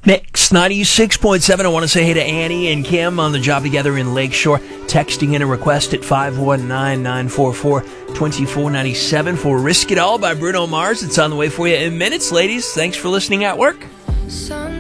Mix 96.7. I want to say hey to Annie and Kim on the job together in Lakeshore. Texting in a request at 519-944-2497 for Risk It All by Bruno Mars. It's on the way for you in minutes, ladies. Thanks for listening at work.